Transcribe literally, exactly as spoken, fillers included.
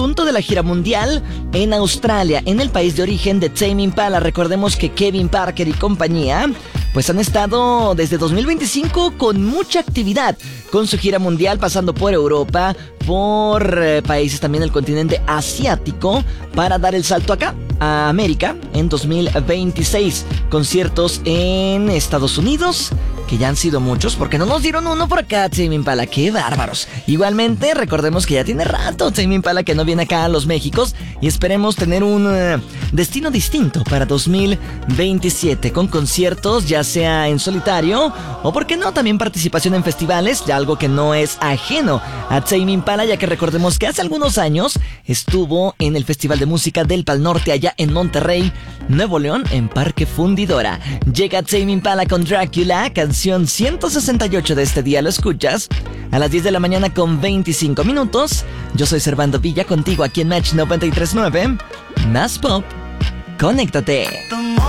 asunto de la gira mundial en Australia, en el país de origen de Tame Impala. Recordemos que Kevin Parker y compañía pues han estado desde dos mil veinticinco con mucha actividad con su gira mundial, pasando por Europa, por eh, países también del continente asiático, para dar el salto acá a América en dos mil veintiséis. Conciertos en Estados Unidos, que ya han sido muchos, porque no nos dieron uno por acá, Tame Impala. ¡Qué bárbaros! Igualmente, recordemos que ya tiene rato Tame Impala que no viene acá a los Méxicos, y esperemos tener un uh, destino distinto para dos mil veintisiete, con conciertos ya sea en solitario o, por qué no, también participación en festivales, ya algo que no es ajeno a Tame Impala, ya que recordemos que hace algunos años estuvo en el Festival de Música del Pal Norte allá en Monterrey, Nuevo León, en Parque Fundidora. Llega Tame Impala con Drácula, canción ciento sesenta y ocho de este día. Lo escuchas a las diez de la mañana con veinticinco minutos. Yo soy Servando Villa, contigo aquí en Match noventa y tres punto nueve. Más pop, conéctate.